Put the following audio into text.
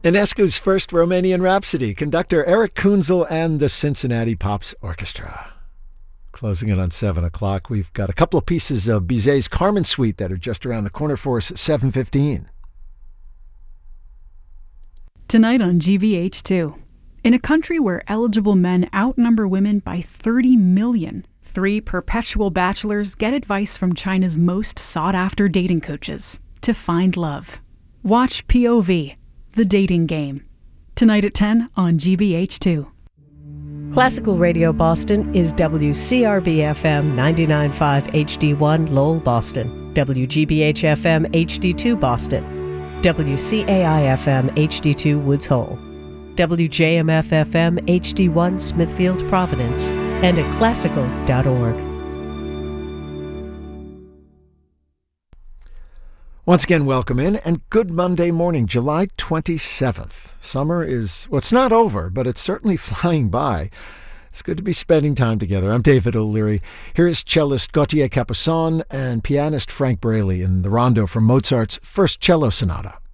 Enescu's first Romanian Rhapsody, conductor Eric Kunzel and the Cincinnati Pops Orchestra. Closing it on 7 o'clock, we've got a couple of pieces of Bizet's Carmen Suite that are just around the corner for us at 7:15. Tonight on GBH2. In a country where eligible men outnumber women by 30 million, 3 perpetual bachelors get advice from China's most sought-after dating coaches to find love. Watch POV, The Dating Game. Tonight at 10 on GBH2. Classical Radio Boston is WCRB-FM 99.5 HD1 Lowell, Boston, WGBH-FM HD2 Boston, WCAI-FM HD2 Woods Hole, WJMF-FM HD1 Smithfield, Providence, and at classical.org. Once again, welcome in, and good Monday morning, July 27th. Summer is, well, it's not over, but it's certainly flying by. It's good to be spending time together. I'm David O'Leary. Here is cellist Gautier Capuçon and pianist Frank Braley in the rondo from Mozart's First Cello Sonata.